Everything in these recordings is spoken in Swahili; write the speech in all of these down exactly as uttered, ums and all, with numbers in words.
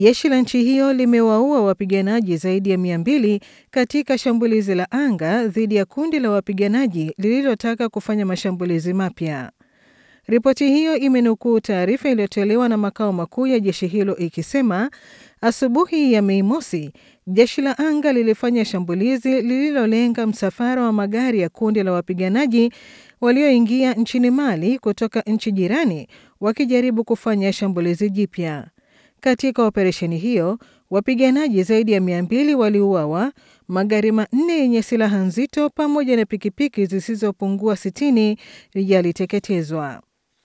Jeshi la nchi hiyo limewaua wapiganaji zaidi ya mia mbili katika shambulizi la anga dhidi ya kundi la wapiganaji lililotaka kufanya mashambulizi mapya. Ripoti hiyo imenukuu taarifa iliyotolewa na makao makuu ya jeshi hilo ikisema, asubuhi ya Mei Mosi, jeshi la anga lilifanya shambulizi lililolenga msafara wa magari ya kundi la wapiganaji walioingia nchini Mali kutoka nchi jirani wakijaribu kufanya shambulizi jipya. Katika operesheni hiyo, wapiganaji zaidi ya mia mbili waliuawa, magari manne yenye silaha nzito pamoja na pikipiki zisizopungua sitini yaliteketezwa.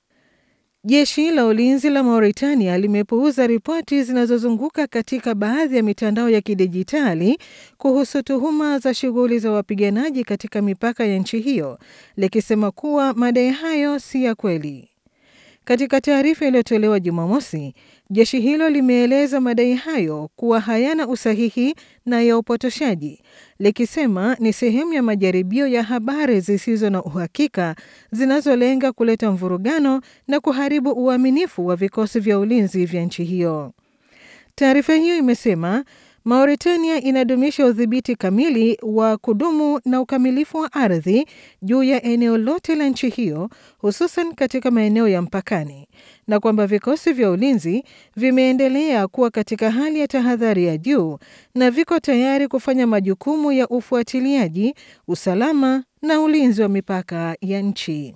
Jeshi la ulinzi la Mauritania limepuuza ripoti zinazozunguka katika baadhi ya mitandao ya kidijitali kuhusu tuhuma za shughuli za wapiganaji katika mipaka ya nchi hiyo, likisema kuwa madai hayo si ya kweli. Katika taarifa iliyotolewa Jumamosi, jeshi hilo limeeleza madai hayo kuwa hayana usahihi na ya upotoshaji, likisema ni sehemu ya majaribio ya habari zisizo na uhakika zinazolenga kuleta mvurugano na kuharibu uaminifu wa vikosi vya ulinzi vya nchi hiyo. Taarifa hiyo imesema Mauritania inadumisha udhibiti kamili wa kudumu na ukamilifu wa ardhi juu ya eneo lote la nchi hiyo, hususan katika maeneo ya mpakani, na kwamba vikosi vya ulinzi vimeendelea kuwa katika hali ya tahadhari ya juu na viko tayari kufanya majukumu ya ufuatiliaji, usalama na ulinzi wa mipaka ya nchi.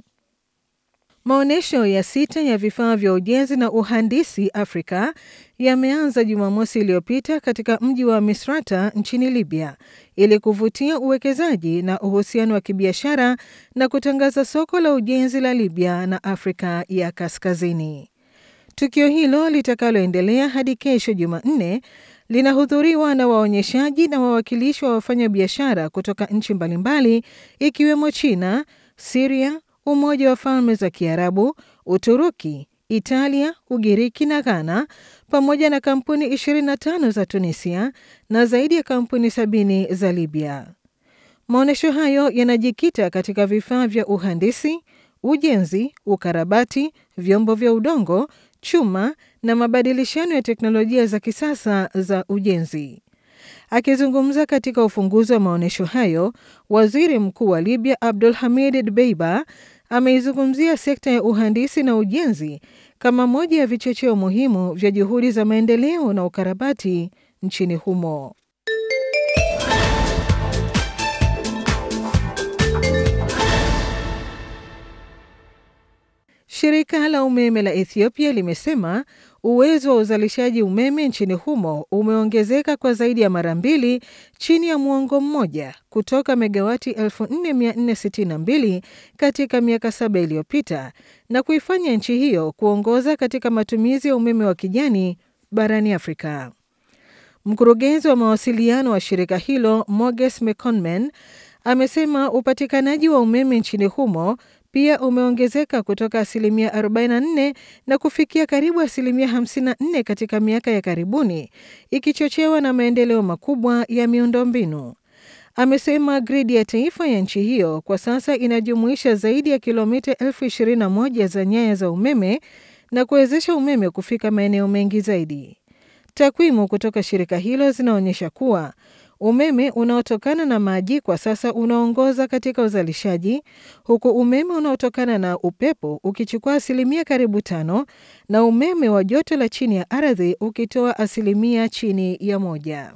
Maonesho ya sita ya vifaa vya ujenzi na uhandisi Afrika yameanza Jumamosi iliyopita katika mji wa Misrata nchini Libya ili kuvutia uwekezaji na uhusiano wa kibiashara na kutangaza soko la ujenzi la Libya na Afrika ya Kaskazini. Tukio hilo litakaloendelea hadi kesho Jumanne linahudhuriwa na waonyeshaji na wawakilishi wa wafanyabiashara kutoka nchi mbalimbali ikiwemo China, Syria, Umoja wa Falme za Kiarabu, Uturuki, Italia, Ugiriki na Ghana, pamoja na kampuni ishirini na tano za Tunisia na zaidi ya kampuni sabini za Libya. Maonesho hayo yanajikita katika vifaa vya uhandisi, ujenzi, ukarabati, vyombo vya udongo, chuma na mabadilishano ya teknolojia za kisasa za ujenzi. Akizungumza katika ufunguzi wa maonesho hayo, Waziri Mkuu wa Libya Abdul Hamid Dbeiba ameizungumzia sekta ya uhandisi na ujenzi kama moja ya vichocheo muhimu vya juhudi za maendeleo na ukarabati nchini humo. Shirika la umeme la Ethiopia limesema uwezo wa uzalishaji umeme nchini humo umeongezeka kwa zaidi ya mara mbili chini ya muongo mmoja kutoka megawati elfu nne mia nne sitini na mbili katika miaka saba iliyopita na kuifanya nchi hiyo kuongoza katika matumizi ya umeme wa kijani barani Afrika. Mkurugenzi wa mawasiliano wa shirika hilo, Moges Mekonmen, amesema upatikanaji wa umeme nchini humo pia umeongezeka kutoka asilimia arobaini na nne na kufikia karibu asilimia hamsini na nne katika miaka ya karibuni, ikichochewa na maendeleo makubwa ya miundombinu. Amesema gridi ya taifa ya nchi hiyo kwa sasa inajumuisha zaidi ya kilomita elfu ishirini na moja za nyaya za umeme na kuwezesha umeme kufika maeneo mengi zaidi. Takwimu kutoka shirika hilo zinaonyesha kuwa umeme unaotokana na maji kwa sasa unaongoza katika uzalishaji, huku umeme unaotokana na upepo ukichukua asilimia karibu tano na umeme wa joto la chini ya ardhi ukitoa asilimia chini ya moja.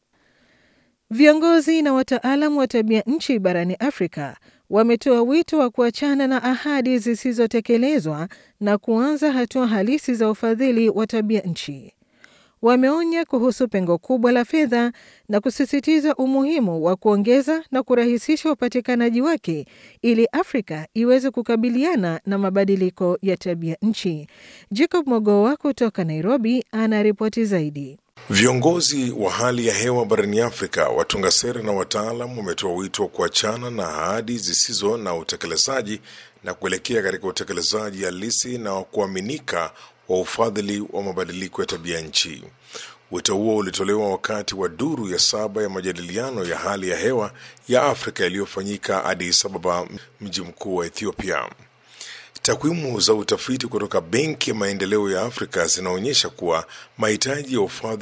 Viongozi na wataalamu wa tabia nchi barani Afrika wametoa wito wa kuachana na ahadi zisizotekelezwa na kuanza hatua halisi za ufadhili wa tabia nchi. Wameonya kuhusu pengo kubwa la fedha na kusisitiza umuhimu wa kuongeza na kurahisisha upatikanaji wake ili Afrika iweze kukabiliana na mabadiliko ya tabia nchi. Jacob Mogoa kutoka Nairobi ana ripoti zaidi. Viongozi wa hali ya hewa barani Afrika, watunga sera na wataalamu wametoa wito wa kuachana na ahadi zisizo na utekelezaji na kuelekea katika utekelezaji halisi na kuaminika wa ufadhili wa mabadiliko ya tabia nchi. Wito huo ulitolewa wakati wa duru ya saba ya majadiliano ya hali ya hewa ya Afrika iliyofanyika Addis Ababa, mji mkuu wa Ethiopia. Takwimu za utafiti kutoka Benki ya Maendeleo ya Afrika zinaonyesha kuwa mahitaji ya ufadhili